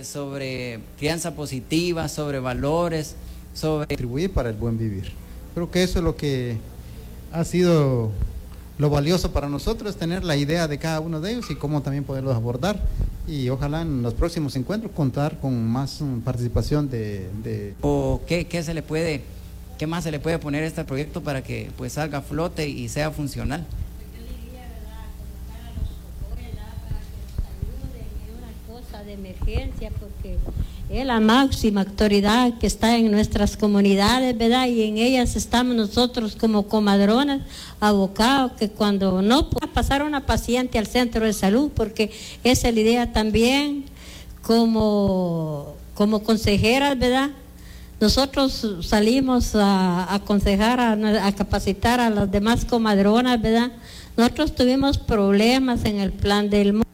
sobre crianza positiva, sobre valores, sobre... Contribuir para el buen vivir. Creo que eso es lo que ha sido lo valioso para nosotros, tener la idea de cada uno de ellos y cómo también poderlos abordar. Y ojalá en los próximos encuentros contar con más participación ¿O qué se le puede, qué más se le puede poner a este proyecto para que pues salga a flote y sea funcional? De emergencia, porque es la máxima autoridad que está en nuestras comunidades, ¿verdad? Y en ellas estamos nosotros como comadronas abocados, que cuando no pueda pasar una paciente al centro de salud, porque esa es la idea también como consejeras, ¿verdad? Nosotros salimos a aconsejar, a capacitar a las demás comadronas, ¿verdad? Nosotros tuvimos problemas en el plan del